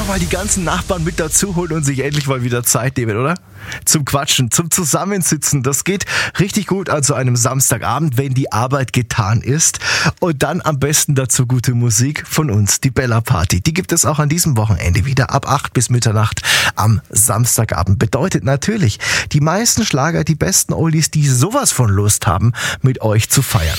einfach mal die ganzen Nachbarn mit dazu holen und sich endlich mal wieder Zeit nehmen, oder? Zum Quatschen, zum Zusammensitzen. Das geht richtig gut an so einem Samstagabend, wenn die Arbeit getan ist. Und dann am besten dazu gute Musik von uns, die Bella Party. Die gibt es auch an diesem Wochenende wieder ab 8 bis Mitternacht am Samstagabend. Bedeutet natürlich, die meisten Schlager, die besten Oldies, die sowas von Lust haben, mit euch zu feiern.